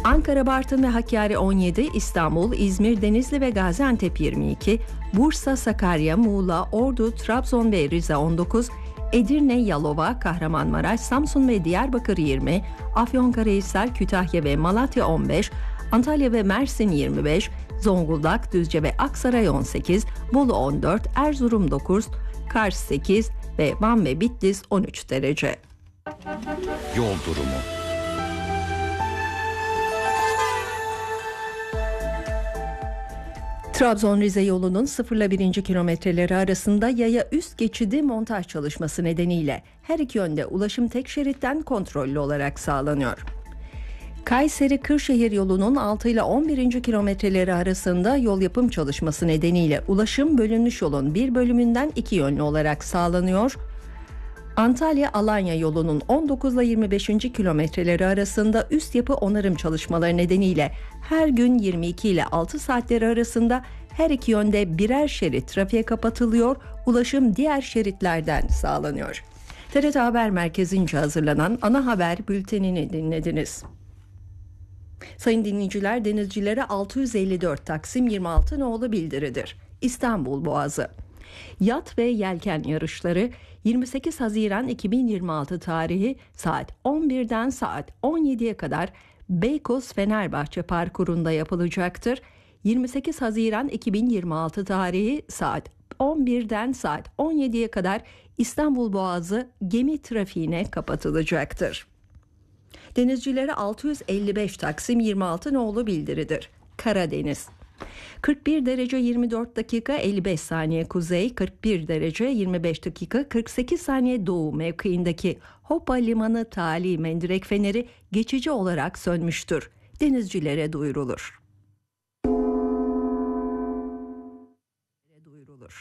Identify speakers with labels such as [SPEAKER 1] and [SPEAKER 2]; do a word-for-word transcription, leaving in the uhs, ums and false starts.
[SPEAKER 1] Ankara, Bartın ve Hakkari on yedi, İstanbul, İzmir, Denizli ve Gaziantep yirmi iki, Bursa, Sakarya, Muğla, Ordu, Trabzon ve Rize on dokuz, Edirne, Yalova, Kahramanmaraş, Samsun ve Diyarbakır yirmi, Afyonkarahisar, Kütahya ve Malatya on beş, Antalya ve Mersin yirmi beş, Zonguldak, Düzce ve Aksaray on sekiz, Bolu on dört, Erzurum dokuz, Kars sekiz ve Van ve Bitlis on üç derece.
[SPEAKER 2] Yol durumu.
[SPEAKER 1] Trabzon-Rize yolunun sıfır ile birinci kilometreleri arasında yaya üst geçidi montaj çalışması nedeniyle her iki yönde ulaşım tek şeritten kontrollü olarak sağlanıyor. Kayseri-Kırşehir yolunun altı ile on birinci kilometreleri arasında yol yapım çalışması nedeniyle ulaşım bölünmüş yolun bir bölümünden iki yönlü olarak sağlanıyor. Antalya-Alanya yolunun on dokuz ile yirmi beşinci kilometreleri arasında üst yapı onarım çalışmaları nedeniyle her gün yirmi iki ile altı saatleri arasında her iki yönde birer şerit trafiğe kapatılıyor, ulaşım diğer şeritlerden sağlanıyor. T R T Haber Merkezi'nce hazırlanan ana haber bültenini dinlediniz. Sayın dinleyiciler, denizcilere altı yüz elli dört Taksim yirmi altı nolu bildiridir. İstanbul Boğazı. Yat ve yelken yarışları yirmi sekiz Haziran iki bin yirmi altı tarihi saat on birden saat on yediye kadar Beykoz Fenerbahçe parkurunda yapılacaktır. yirmi sekiz Haziran iki bin yirmi altı tarihi saat on birden saat on yediye kadar İstanbul Boğazı gemi trafiğine kapatılacaktır. Denizcilere altı yüz elli beş Taksim yirmi altı nolu bildiridir. Karadeniz. kırk bir derece yirmi dört dakika elli beş saniye kuzey, kırk bir derece yirmi beş dakika kırk sekiz saniye doğu mevkiindeki Hopa Limanı Tali Mendirek Feneri geçici olarak sönmüştür. Denizcilere duyurulur.